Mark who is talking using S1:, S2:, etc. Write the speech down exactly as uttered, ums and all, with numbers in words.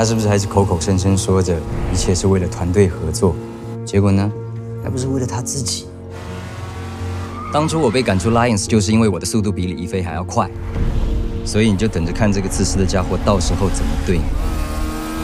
S1: 他是不是还是口口声声说着一切是为了团队合作？结果呢，还不是为了他自己？当初我被赶出 Lions 就是因为我的速度比李一飞还要快，所以你就等着看这个自私的家伙到时候怎么对你。